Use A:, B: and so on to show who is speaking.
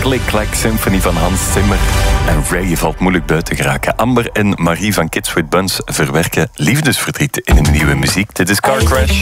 A: Click-Clack Symphony van Hans Zimmer. En Ray valt moeilijk buiten geraken. Amber en Marie van Kids with Buns verwerken liefdesverdriet in hun nieuwe muziek. Dit is Car Crash.